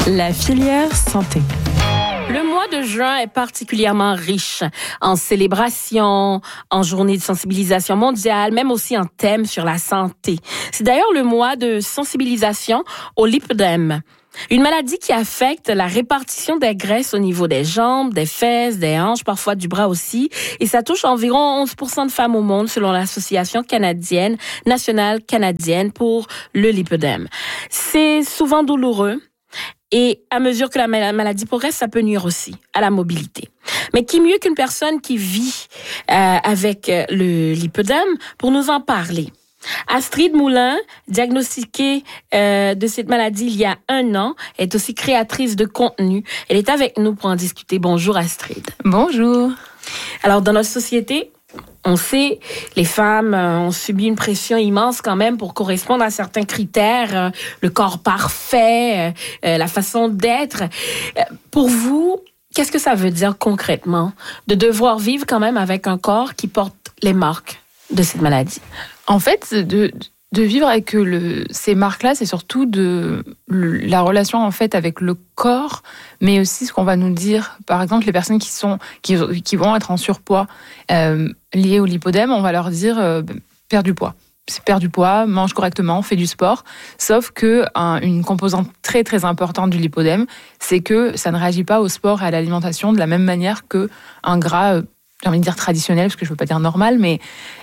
La filière santé. Le mois de juin est particulièrement riche en célébrations, en journées de sensibilisation mondiale, même aussi en thèmes sur la santé. C'est d'ailleurs le mois de sensibilisation au lipœdème. Une maladie qui affecte la répartition des graisses au niveau des jambes, des fesses, des hanches, parfois du bras aussi. Et ça touche environ 11% de femmes au monde selon l'Association nationale canadienne pour le lipœdème. C'est souvent douloureux. Et à mesure que la maladie progresse, ça peut nuire aussi à la mobilité. Mais qui mieux qu'une personne qui vit avec le lipœdème pour nous en parler? Astrid Moulin, diagnostiquée de cette maladie il y a 1 an, est aussi créatrice de contenu. Elle est avec nous pour en discuter. Bonjour Astrid. Bonjour. Alors, dans notre société, on sait, les femmes ont subi une pression immense quand même pour correspondre à certains critères, le corps parfait, la façon d'être. Pour vous, qu'est-ce que ça veut dire concrètement de devoir vivre quand même avec un corps qui porte les marques de cette maladie? En fait, de vivre avec ces marques-là, c'est surtout la relation en fait avec le corps, mais aussi ce qu'on va nous dire. Par exemple, les personnes qui vont être en surpoids liées au lipœdème, on va leur dire perds du poids. Perds du poids, mange correctement, fais du sport. Sauf que une composante très très importante du lipœdème, c'est que ça ne réagit pas au sport et à l'alimentation de la même manière que un gras. J'ai envie de dire traditionnel, parce que je ne veux pas dire normal, mais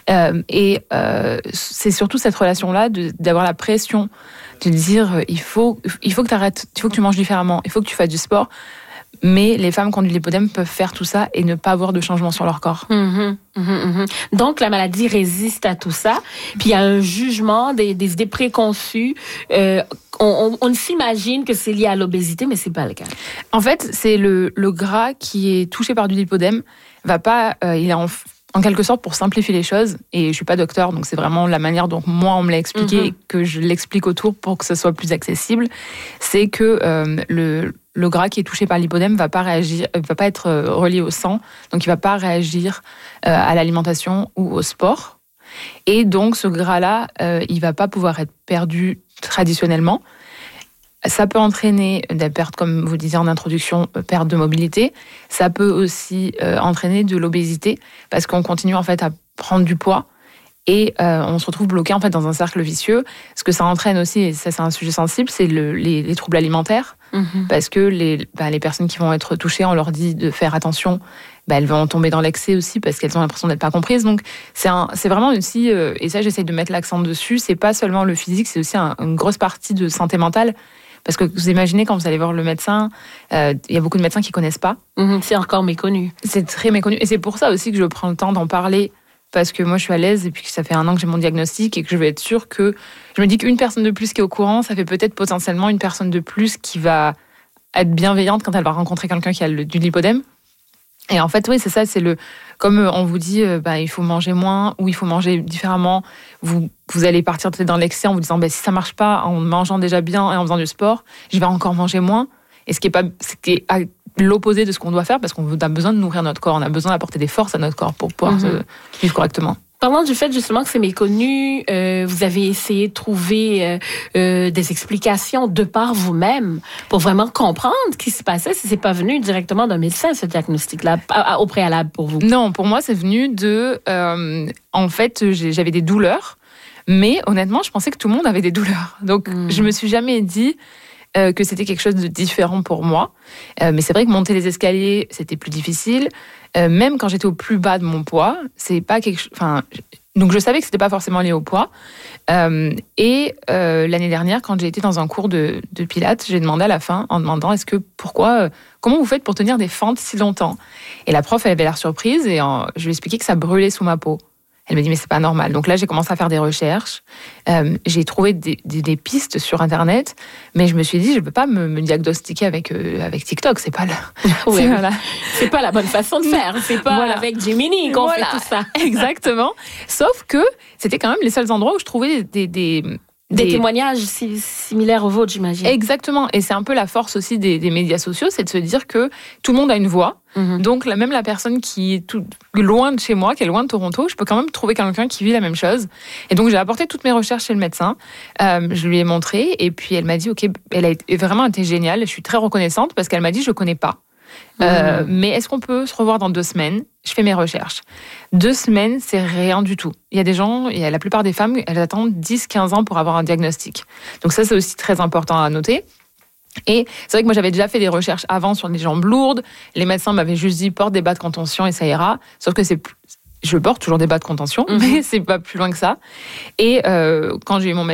c'est surtout cette relation-là d'avoir la pression de dire il faut que tu arrêtes, il faut que tu manges différemment, il faut que tu fasses du sport. Mais les femmes qui ont du lipœdème peuvent faire tout ça et ne pas avoir de changement sur leur corps. Donc, la maladie résiste à tout ça. Puis, il y a un jugement, des idées préconçues. On s'imagine que c'est lié à l'obésité, mais c'est pas le cas. En fait, c'est le gras qui est touché par du lipœdème. Il est en quelque sorte, pour simplifier les choses, et je suis pas docteur, donc c'est vraiment la manière dont moi on me l'a expliqué et que je l'explique autour pour que ce soit plus accessible, c'est que le gras qui est touché par le lipœdème va pas être relié au sang, donc il va pas réagir à l'alimentation ou au sport, et donc ce gras-là, il va pas pouvoir être perdu traditionnellement. Ça peut entraîner des pertes, comme vous le disiez en introduction, perte de mobilité. Ça peut aussi entraîner de l'obésité, parce qu'on continue en fait à prendre du poids et on se retrouve bloqué en fait dans un cercle vicieux. Ce que ça entraîne aussi, et ça c'est un sujet sensible, c'est les troubles alimentaires, parce que les personnes qui vont être touchées, on leur dit de faire attention. Elles vont tomber dans l'excès aussi parce qu'elles ont l'impression d'être pas comprises. Donc c'est vraiment aussi, et ça j'essaie de mettre l'accent dessus, c'est pas seulement le physique, c'est aussi une grosse partie de santé mentale. Parce que vous imaginez, quand vous allez voir le médecin, il y a beaucoup de médecins qui ne connaissent pas. C'est encore méconnu. C'est très méconnu. Et c'est pour ça aussi que je prends le temps d'en parler, parce que moi, je suis à l'aise, et puis que ça fait 1 an que j'ai mon diagnostic, et que je vais être sûre que... Je me dis qu'une personne de plus qui est au courant, ça fait peut-être potentiellement une personne de plus qui va être bienveillante quand elle va rencontrer quelqu'un qui a du lipœdème. Et en fait, oui, c'est ça, comme on vous dit, il faut manger moins ou il faut manger différemment. Vous allez partir peut-être dans l'excès en vous disant, si ça marche pas en mangeant déjà bien et en faisant du sport, je vais encore manger moins. Et ce qui est à l'opposé de ce qu'on doit faire, parce qu'on a besoin de nourrir notre corps, on a besoin d'apporter des forces à notre corps pour pouvoir vivre correctement. Parlant du fait justement que c'est méconnu, vous avez essayé de trouver des explications de par vous-même pour vraiment comprendre ce qui se passait, si c'est pas venu directement d'un médecin, ce diagnostic-là, au préalable pour vous? Non, pour moi, c'est venu en fait, j'avais des douleurs, mais honnêtement, je pensais que tout le monde avait des douleurs. Donc, je me suis jamais dit que c'était quelque chose de différent pour moi. Mais c'est vrai que monter les escaliers, c'était plus difficile. Même quand j'étais au plus bas de mon poids, c'est pas quelque chose... Donc je savais que c'était pas forcément lié au poids. L'année dernière, quand j'ai été dans un cours de pilates, j'ai demandé à la fin, en demandant comment vous faites pour tenir des fentes si longtemps? Et la prof, elle avait l'air surprise, et je lui ai expliqué que ça brûlait sous ma peau. Elle me dit, mais c'est pas normal. Donc là, j'ai commencé à faire des recherches. J'ai trouvé des pistes sur Internet, mais je me suis dit, je peux pas me diagnostiquer avec TikTok. C'est pas c'est pas la bonne façon de faire. C'est pas avec Gemini qu'on fait tout ça. Exactement. Sauf que c'était quand même les seuls endroits où je trouvais des Des témoignages similaires aux vôtres, j'imagine. Exactement. Et c'est un peu la force aussi des médias sociaux, c'est de se dire que tout le monde a une voix. Donc, même la personne qui est loin de chez moi, qui est loin de Toronto, je peux quand même trouver quelqu'un qui vit la même chose. Et donc, j'ai apporté toutes mes recherches chez le médecin. Je lui ai montré. Et puis, elle m'a dit, OK, elle a vraiment été géniale. Je suis très reconnaissante parce qu'elle m'a dit, je connais pas. Mais est-ce qu'on peut se revoir dans 2 semaines? Je fais mes recherches. 2 semaines, c'est rien du tout. Il y a des gens, la plupart des femmes, elles attendent 10-15 ans pour avoir un diagnostic. Donc ça, c'est aussi très important à noter. Et c'est vrai que moi, j'avais déjà fait des recherches avant sur les jambes lourdes. Les médecins m'avaient juste dit, porte des bas de contention et ça ira. Sauf que je porte toujours des bas de contention, mais c'est pas plus loin que ça. Et quand j'ai eu mon